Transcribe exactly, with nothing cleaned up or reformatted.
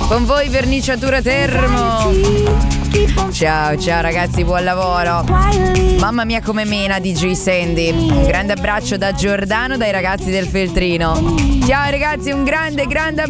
Con voi verniciatura Termo. Ciao, ciao ragazzi, buon lavoro. Mamma mia come mena D J Sandy. Un grande abbraccio da Giordano, dai ragazzi del Feltrino. Ciao ragazzi, un grande, grande abbraccio.